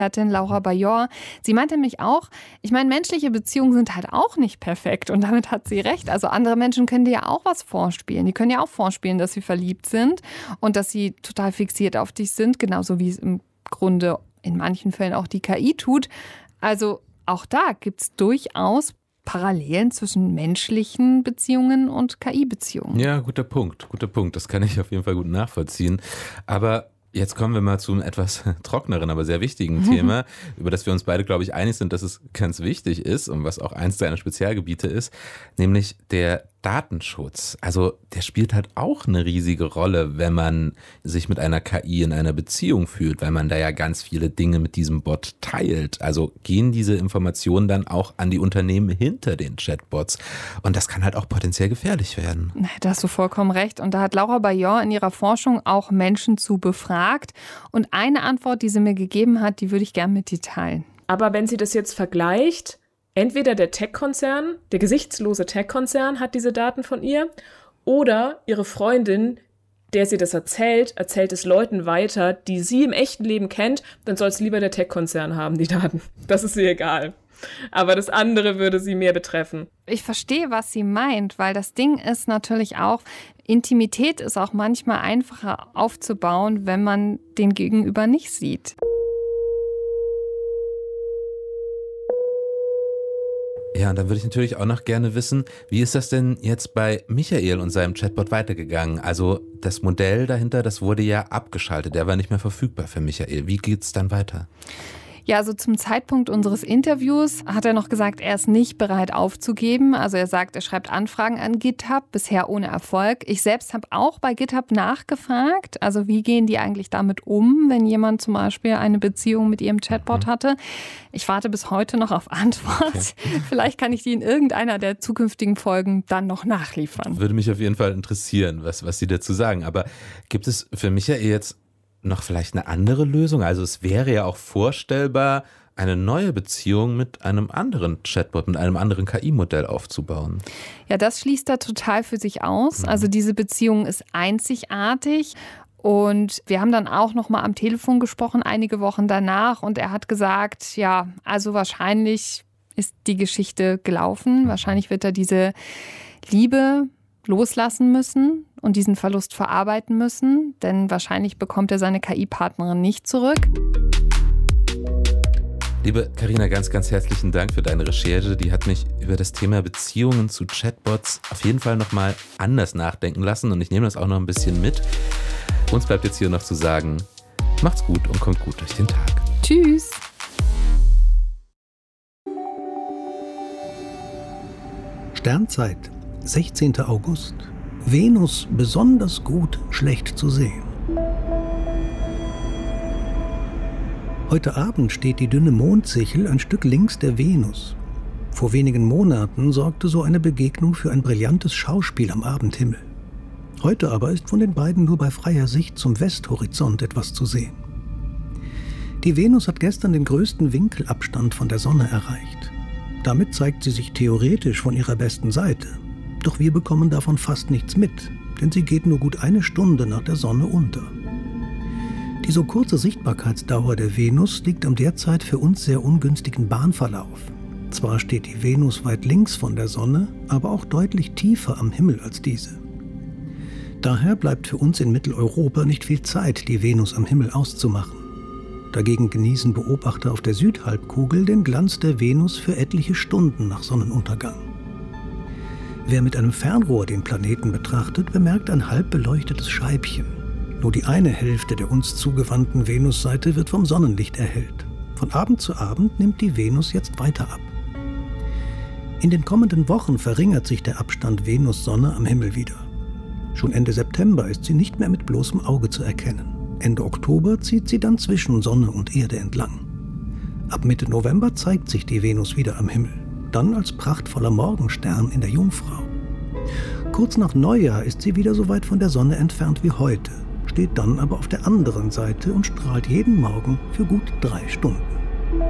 Laura Bajor. Sie meinte nämlich auch, ich meine, menschliche Beziehungen sind halt auch nicht perfekt und damit hat sie recht. Also andere Menschen können dir ja auch was vorspielen. Die können ja auch vorspielen, dass sie verliebt sind und dass sie total fixiert auf dich sind, genauso wie es im Grunde in manchen Fällen auch die KI tut. Also auch da gibt es durchaus Parallelen zwischen menschlichen Beziehungen und KI-Beziehungen. Ja, guter Punkt. Das kann ich auf jeden Fall gut nachvollziehen. Aber jetzt kommen wir mal zu einem etwas trockeneren, aber sehr wichtigen Thema, über das wir uns beide, glaube ich, einig sind, dass es ganz wichtig ist und was auch eins deiner Spezialgebiete ist, nämlich der Datenschutz. Also der spielt halt auch eine riesige Rolle, wenn man sich mit einer KI in einer Beziehung fühlt, weil man da ja ganz viele Dinge mit diesem Bot teilt. Also gehen diese Informationen dann auch an die Unternehmen hinter den Chatbots und das kann halt auch potenziell gefährlich werden. Da hast du vollkommen recht und da hat Laura Bajor in ihrer Forschung auch Menschen zu befragt und eine Antwort, die sie mir gegeben hat, die würde ich gerne mit dir teilen. Aber wenn sie das jetzt vergleicht, entweder der Tech-Konzern, der gesichtslose Tech-Konzern hat diese Daten von ihr oder ihre Freundin, der sie das erzählt es Leuten weiter, die sie im echten Leben kennt, dann soll es lieber der Tech-Konzern haben, die Daten. Das ist ihr egal. Aber das andere würde sie mehr betreffen. Ich verstehe, was sie meint, weil das Ding ist natürlich auch, Intimität ist auch manchmal einfacher aufzubauen, wenn man den Gegenüber nicht sieht. Ja, und dann würde ich natürlich auch noch gerne wissen, wie ist das denn jetzt bei Michael und seinem Chatbot weitergegangen? Also das Modell dahinter, das wurde ja abgeschaltet, der war nicht mehr verfügbar für Michael. Wie geht's dann weiter? Ja, also zum Zeitpunkt unseres Interviews hat er noch gesagt, er ist nicht bereit aufzugeben. Also er sagt, er schreibt Anfragen an GitHub, bisher ohne Erfolg. Ich selbst habe auch bei GitHub nachgefragt. Also wie gehen die eigentlich damit um, wenn jemand zum Beispiel eine Beziehung mit ihrem Chatbot hatte? Ich warte bis heute noch auf Antwort. Okay. Vielleicht kann ich die in irgendeiner der zukünftigen Folgen dann noch nachliefern. Würde mich auf jeden Fall interessieren, was Sie dazu sagen. Aber gibt es für Michael jetzt noch vielleicht eine andere Lösung? Also es wäre ja auch vorstellbar, eine neue Beziehung mit einem anderen Chatbot, mit einem anderen KI-Modell aufzubauen. Ja, das schließt er total für sich aus. Also diese Beziehung ist einzigartig. Und wir haben dann auch noch mal am Telefon gesprochen, einige Wochen danach. Und er hat gesagt, ja, also wahrscheinlich ist die Geschichte gelaufen. Wahrscheinlich wird er diese Liebe loslassen müssen und diesen Verlust verarbeiten müssen, denn wahrscheinlich bekommt er seine KI-Partnerin nicht zurück. Liebe Carina, ganz, ganz herzlichen Dank für deine Recherche. Die hat mich über das Thema Beziehungen zu Chatbots auf jeden Fall nochmal anders nachdenken lassen und ich nehme das auch noch ein bisschen mit. Uns bleibt jetzt hier noch zu sagen, macht's gut und kommt gut durch den Tag. Tschüss. Sternzeit, 16. August. Venus besonders gut schlecht zu sehen. Heute Abend steht die dünne Mondsichel ein Stück links der Venus. Vor wenigen Monaten sorgte so eine Begegnung für ein brillantes Schauspiel am Abendhimmel. Heute aber ist von den beiden nur bei freier Sicht zum Westhorizont etwas zu sehen. Die Venus hat gestern den größten Winkelabstand von der Sonne erreicht. Damit zeigt sie sich theoretisch von ihrer besten Seite. Doch wir bekommen davon fast nichts mit, denn sie geht nur gut eine Stunde nach der Sonne unter. Die so kurze Sichtbarkeitsdauer der Venus liegt am derzeit für uns sehr ungünstigen Bahnverlauf. Zwar steht die Venus weit links von der Sonne, aber auch deutlich tiefer am Himmel als diese. Daher bleibt für uns in Mitteleuropa nicht viel Zeit, die Venus am Himmel auszumachen. Dagegen genießen Beobachter auf der Südhalbkugel den Glanz der Venus für etliche Stunden nach Sonnenuntergang. Wer mit einem Fernrohr den Planeten betrachtet, bemerkt ein halb beleuchtetes Scheibchen. Nur die eine Hälfte der uns zugewandten Venusseite wird vom Sonnenlicht erhellt. Von Abend zu Abend nimmt die Venus jetzt weiter ab. In den kommenden Wochen verringert sich der Abstand Venus-Sonne am Himmel wieder. Schon Ende September ist sie nicht mehr mit bloßem Auge zu erkennen. Ende Oktober zieht sie dann zwischen Sonne und Erde entlang. Ab Mitte November zeigt sich die Venus wieder am Himmel. Dann als prachtvoller Morgenstern in der Jungfrau. Kurz nach Neujahr ist sie wieder so weit von der Sonne entfernt wie heute, steht dann aber auf der anderen Seite und strahlt jeden Morgen für gut 3 Stunden.